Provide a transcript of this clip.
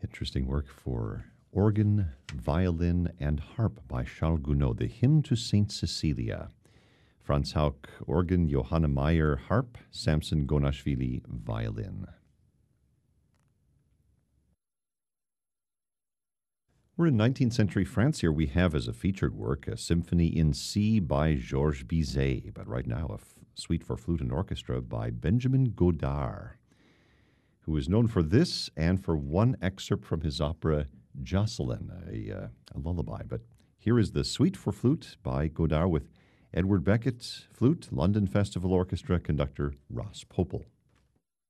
Interesting work for organ, violin, and harp by Charles Gounod, the Hymn to Saint Cecilia. Franz Hauck, organ, Johanna Meyer, harp, Samson Gonashvili, violin. We're in 19th century France here. We have as a featured work a symphony in C by Georges Bizet, but right now a suite for flute and orchestra by Benjamin Godard, who is known for this and for one excerpt from his opera Jocelyn, a lullaby. But here is the suite for flute by Godard with Edward Beckett, flute, London Festival Orchestra, conductor Ross Popel.